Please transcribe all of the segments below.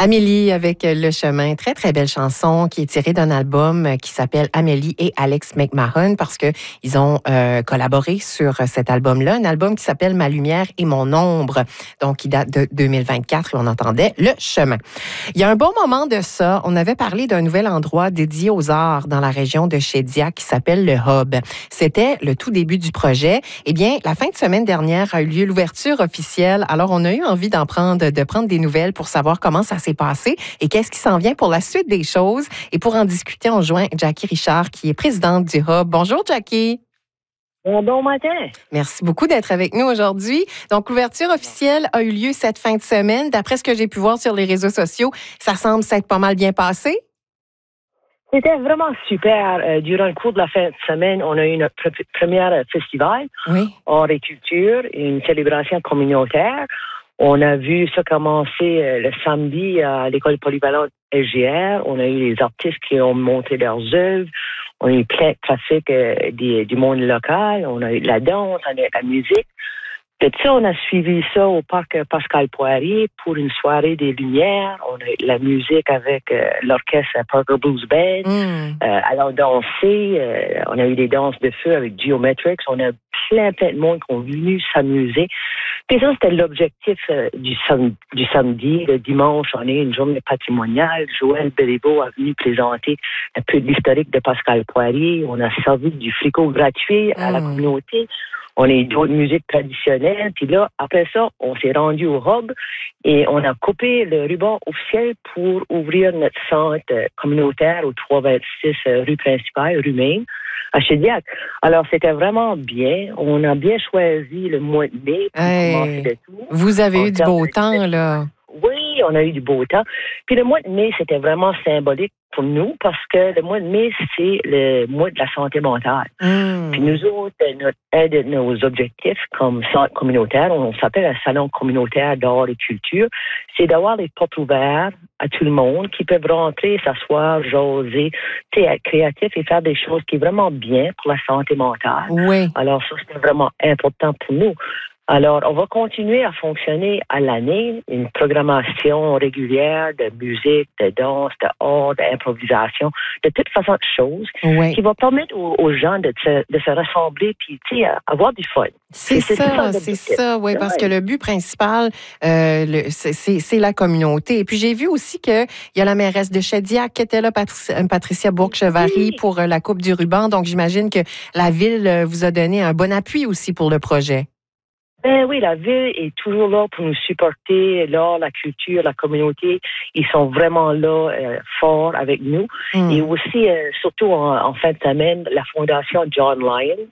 Amélie avec Le Chemin, très, très belle chanson qui est tirée d'un album qui s'appelle Amélie et Alex McMahon parce qu'ils ont collaboré sur cet album-là, un album qui s'appelle Ma lumière et mon ombre, donc qui date de 2024 et on entendait Le Chemin. Il y a un bon moment de ça, on avait parlé d'un nouvel endroit dédié aux arts dans la région de Shediac qui s'appelle le Hub. C'était le tout début du projet. Eh bien, la fin de semaine dernière a eu lieu l'ouverture officielle. Alors, on a eu envie de prendre des nouvelles pour savoir comment ça s'est passé et qu'est-ce qui s'en vient pour la suite des choses. Et pour en discuter, on joint Jackie Richard, qui est présidente du Hub. Bonjour, Jackie. Bon matin. Merci beaucoup d'être avec nous aujourd'hui. Donc, l'ouverture officielle a eu lieu cette fin de semaine. D'après ce que j'ai pu voir sur les réseaux sociaux, ça semble s'être pas mal bien passé. C'était vraiment super. Durant le cours de la fin de semaine, on a eu notre premier festival, Art et Culture, une célébration communautaire. On a vu ça commencer le samedi à l'école polyvalente SGR. On a eu les artistes qui ont monté leurs œuvres. On a eu plein de trafic du monde local. On a eu la danse, on a eu la musique. De ça, on a suivi ça au parc Pascal Poirier pour une soirée des Lumières. On a eu la musique avec l'orchestre Parker Blues Band. Alors, danser, on a eu des danses de feu avec Geometrics. On a plein de monde qui ont venu s'amuser. Puis ça, c'était l'objectif du samedi. Le dimanche, on a eu une journée patrimoniale. Joël Béliveau a venu présenter un peu de l'historique de Pascal Poirier. On a servi du fricot gratuit à la communauté. On a eu d'autres musiques traditionnelles. Puis là, après ça, on s'est rendu au Hub et on a coupé le ruban officiel pour ouvrir notre centre communautaire au 326 rue principale, rue Maine, à Shediac. Alors, c'était vraiment bien. On a bien choisi le mois de mai pour commencer le tout. Vous avez eu du beau temps, là. Oui, on a eu du beau temps. Puis le mois de mai, c'était vraiment symbolique pour nous parce que le mois de mai, c'est le mois de la santé mentale. Puis nous autres, un de nos objectifs comme centre communautaire, on s'appelle un salon communautaire d'art et culture, c'est d'avoir les portes ouvertes à tout le monde qui peuvent rentrer, s'asseoir, jaser, être créatif et faire des choses qui sont vraiment bien pour la santé mentale. Oui. Alors ça, c'était vraiment important pour nous. Alors, on va continuer à fonctionner à l'année, une programmation régulière de musique, de danse, de art, d'improvisation, de toute façon de choses qui va permettre aux gens de se rassembler puis, avoir du fun. C'est ça, oui, parce que le but principal, c'est la communauté. Et puis, j'ai vu aussi qu'il y a la mairesse de Shediac qui était là, Patricia Bourque-Chevary, pour la Coupe du ruban. Donc, j'imagine que la Ville vous a donné un bon appui aussi pour le projet. Ben oui, la Ville est toujours là pour nous supporter, l'art, la culture, la communauté. Ils sont vraiment là, forts avec nous. Et aussi, surtout en fin de semaine, la Fondation John Lyons,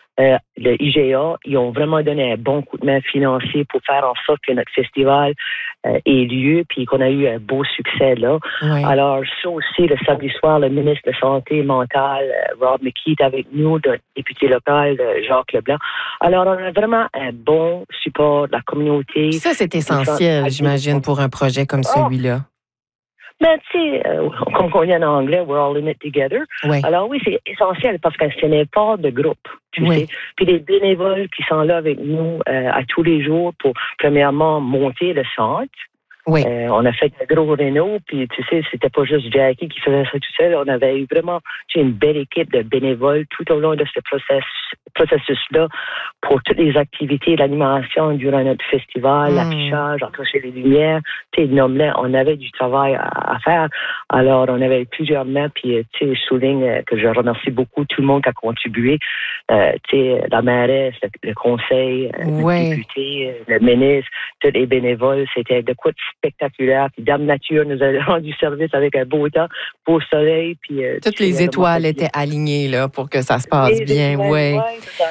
le IGA, ils ont vraiment donné un bon coup de main financier pour faire en sorte que notre festival ait lieu puis qu'on a eu un beau succès là. Oui. Alors, ça aussi, le samedi soir, le ministre de la Santé mentale, Rob McKee, est avec nous, le député local, Jacques Leblanc. Alors, on a vraiment un bon support de la communauté. Ça, c'est essentiel, j'imagine, pour un projet comme celui-là. Ben, tu sais, comme on dit en anglais, we're all in it together. Oui. Alors oui, c'est essentiel parce que ce n'est pas de groupe, tu sais. Puis les bénévoles qui sont là avec nous à tous les jours pour, premièrement, monter le centre. Oui. On a fait un gros réno, puis tu sais, c'était pas juste Jackie qui faisait ça tout seul. On avait eu vraiment une belle équipe de bénévoles tout au long de ce processus-là pour toutes les activités, l'animation durant notre festival, l'affichage, accrocher les lumières. Tu sais, on avait du travail à faire. Alors, on avait plusieurs mains, puis tu sais, je souligne que je remercie beaucoup tout le monde qui a contribué. Tu sais, la mairesse, le conseil, le député, le ministre, tous les bénévoles. C'était de quoi de spectaculaire. Puis Dame Nature nous a rendu service avec un beau temps, beau soleil. Puis, toutes les étoiles étaient alignées là, pour que ça se passe bien. Oui.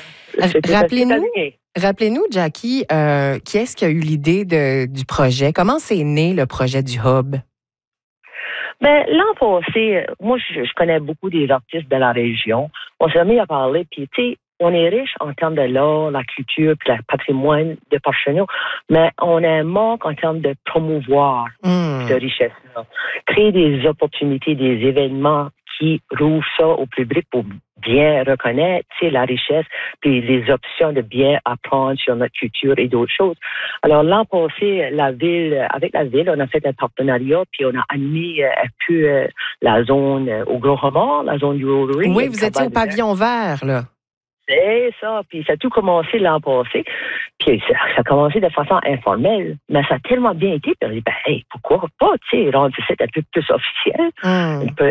Rappelez-nous, Jackie, qui est-ce qui a eu l'idée du projet? Comment s'est né le projet du Hub? Ben, l'an passé, moi, je connais beaucoup des artistes de la région. On s'est mis à parler, puis tu sais, on est riche en termes de l'art, la culture, puis le patrimoine de Parcheneau, mais on a un manque en termes de promouvoir cette richesse-là. Créer des opportunités, des événements qui rouvre ça au public pour bien reconnaître, la richesse, puis les options de bien apprendre sur notre culture et d'autres choses. Alors, l'an passé, avec la ville, on a fait un partenariat, puis on a animé un peu la zone au Gros-Romard, la zone du Rotary. Oui, vous étiez au pavillon vert, là. C'est ça, puis ça a tout commencé l'an passé, puis ça a commencé de façon informelle, mais ça a tellement bien été, puis on a dit, pourquoi pas, rendre ça un peu plus officiel, un peu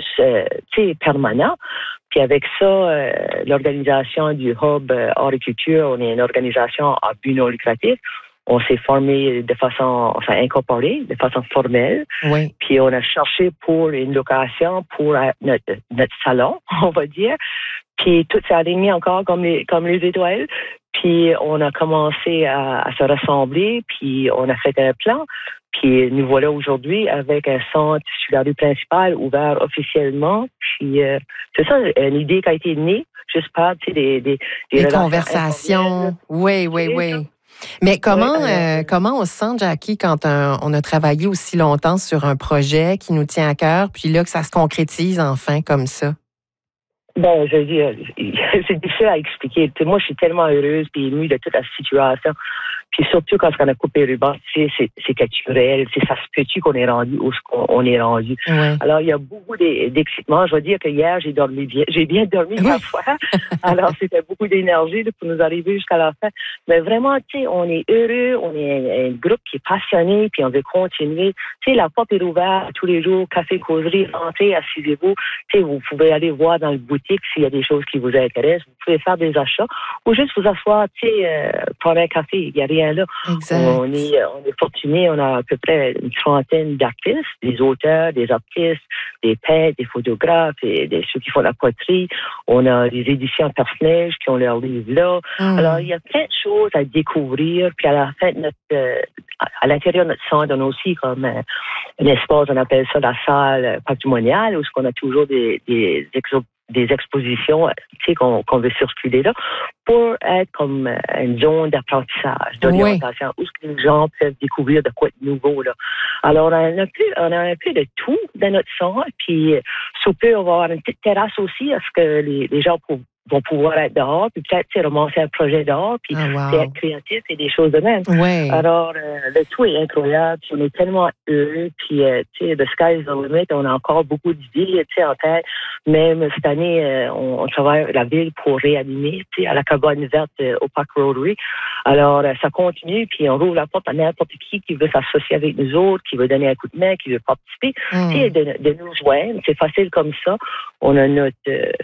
plus, permanent. Puis avec ça, l'organisation du Hub Horticulture, on est une organisation à but non lucratif. On s'est formé de façon, incorporé, de façon formelle. Oui. Puis on a cherché pour une location pour notre salon, on va dire. Puis tout s'est aligné encore comme les étoiles. Puis on a commencé à se rassembler, puis on a fait un plan. Puis nous voilà aujourd'hui avec un centre sur la rue principale ouvert officiellement. Puis c'est ça, une idée qui a été née, juste par des conversations. Oui. Mais comment on se sent, Jackie, quand on a travaillé aussi longtemps sur un projet qui nous tient à cœur, puis là que ça se concrétise enfin comme ça? Ben, je veux dire, c'est difficile à expliquer. Moi, je suis tellement heureuse et émue de toute la situation. Puis surtout quand on a coupé le ruban, c'est culturel. Ça se peut-tu qu'on est rendu où on est rendu. Ouais. Alors, il y a beaucoup d'excitement. Je veux dire que hier, j'ai dormi bien. J'ai bien dormi la fois. Alors, c'était beaucoup d'énergie pour nous arriver jusqu'à la fin. Mais vraiment, on est heureux. On est un groupe qui est passionné, puis on veut continuer. La porte est ouverte tous les jours. Café, causerie, rentrez, assisez-vous. Vous pouvez aller voir dans le boutique s'il y a des choses qui vous intéressent. Vous pouvez faire des achats ou juste vous asseoir, prendre un café. Il n'y a rien là. Exact. On est fortunés, on a à peu près une trentaine d'artistes, des auteurs, des artistes, des peintres, des photographes, et ceux qui font la poterie. On a des éditions personnelles qui ont leurs livres là. Alors, il y a plein de choses à découvrir. Puis à la fin, à l'intérieur de notre centre, on a aussi comme un espace, on appelle ça la salle patrimoniale, où on a toujours des expositions qu'on veut circuler là pour être comme une zone d'apprentissage, d'orientation, où les gens peuvent découvrir de quoi de nouveau. Là. Alors, on a un peu de tout dans notre centre, puis sous peu, on va avoir une petite terrasse aussi, parce que les gens vont pouvoir être dehors, puis peut-être remonter un projet dehors, puis être créatif et des choses de même. Ouais. Alors, le tout est incroyable, puis on est tellement heureux, puis the sky is the limit, on a encore beaucoup d'idées en tête. Même cette année, on travaille avec la ville pour réanimer à la cabane verte au Parc Rotary. Alors, ça continue, puis on rouvre la porte à n'importe qui veut s'associer avec nous autres, qui veut donner un coup de main, qui veut participer, de nous joindre. C'est facile comme ça. On a notre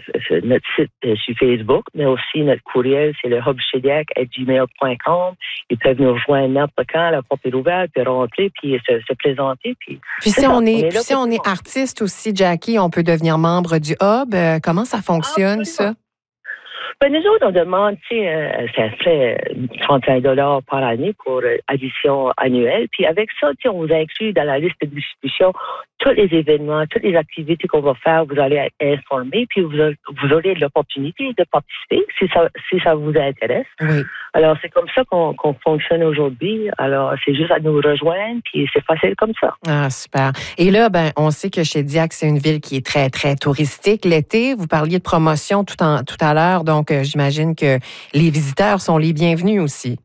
site sur Facebook, mais aussi notre courriel, c'est le hubchediac@gmail.com. Ils peuvent nous rejoindre n'importe quand, la porte est ouverte, puis rentrer, puis se présenter. Puis si on est artiste aussi, Jackie, on peut devenir membre du Hub. Comment ça fonctionne, ça? Ben, nous autres, on demande, ça fait $35 par année pour addition annuelle. Puis avec ça, on vous inclut dans la liste de distribution tous les événements, toutes les activités qu'on va faire. Vous allez être informés, puis vous aurez l'opportunité de participer si ça vous intéresse. Oui. Alors, c'est comme ça qu'on fonctionne aujourd'hui. Alors, c'est juste à nous rejoindre, puis c'est facile comme ça. Ah, super. Et là, on sait que Shediac, c'est une ville qui est très, très touristique. L'été, vous parliez de promotion tout à l'heure, donc j'imagine que les visiteurs sont les bienvenus aussi.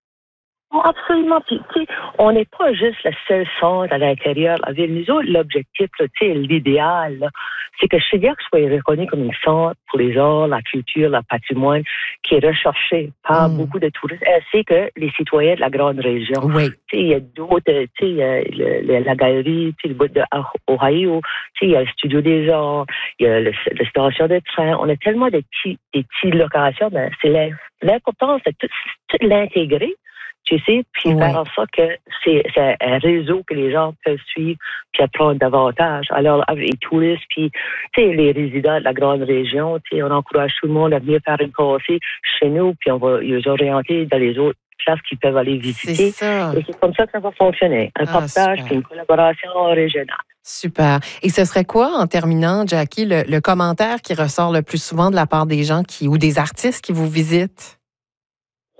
Absolument. Puis, on n'est pas juste le seul centre à l'intérieur de la ville. Nous autres, l'objectif, l'idéal, c'est que Shediac soit reconnu comme un centre pour les arts, la culture, le patrimoine, qui est recherché par beaucoup de touristes, ainsi que les citoyens de la grande région. Oui. Il y a d'autres, la galerie, le bout de Ohio, il y a le studio des arts, il y a la station de train. On a tellement de petites locations, mais c'est l'important, c'est tout l'intégrer. Puis faire en sorte que c'est un réseau que les gens peuvent suivre puis apprendre davantage. Alors, avec les touristes, puis les résidents de la grande région, on encourage tout le monde à venir faire une passée chez nous, puis on va les orienter dans les autres places qu'ils peuvent aller visiter. C'est ça. Et c'est comme ça que ça va fonctionner. Un partage puis une collaboration régionale. Super. Et ce serait quoi, en terminant, Jackie, le commentaire qui ressort le plus souvent de la part des gens ou des artistes qui vous visitent?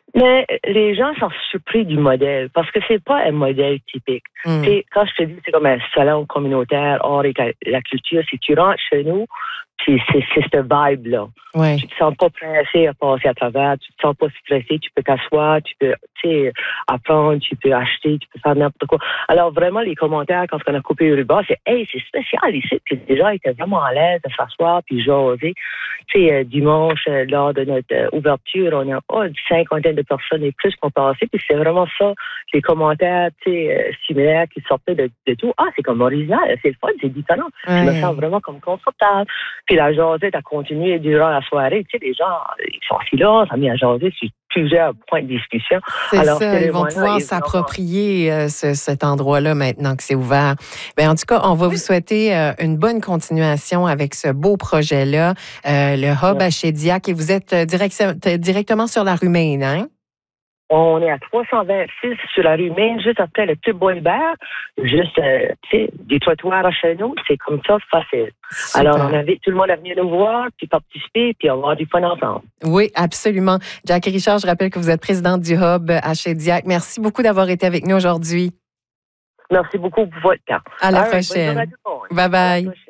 Mais les gens sont surpris du modèle parce que c'est pas un modèle typique. Quand je te dis, c'est comme un salon communautaire, art et la culture, si tu rentres chez nous, c'est cette vibe-là. Ouais. Tu te sens pas pressé à passer à travers, tu te sens pas stressé, tu peux t'asseoir, tu peux apprendre, tu peux acheter, tu peux faire n'importe quoi. Alors vraiment, les commentaires, quand on a coupé le ruban, c'est « Hey, c'est spécial ici », puis les gens étaient vraiment à l'aise de s'asseoir puis jaser. Dimanche, lors de notre ouverture, on a une cinquantaine de personnes et plus qu'on passait, puis c'est vraiment ça, les commentaires similaires qui sortaient de tout. Ah, c'est comme original, c'est le fun, c'est différent. Je me sens vraiment comme confortable. Puis la jasette a continué durant la soirée. Tu sais, les gens, ils sont assis là, on s'est mis à jaser sur plusieurs points de discussion. C'est ça, ils vont pouvoir s'approprier cet endroit-là maintenant que c'est ouvert. Bien, en tout cas, on va vous souhaiter une bonne continuation avec ce beau projet-là, le Hub à Shediac. Et vous êtes directement sur la rue Maine, hein? On est à 326 sur la rue Maine, juste après le petit boulevard. Juste, des trottoirs à chez nous, c'est comme ça, facile. Super. Alors, on invite tout le monde à venir nous voir, puis participer, puis on va avoir du fun ensemble. Oui, absolument. Jackie Richard, je rappelle que vous êtes présidente du Hub à Shediac. Merci beaucoup d'avoir été avec nous aujourd'hui. Merci beaucoup pour votre temps. À la prochaine. Bye bye.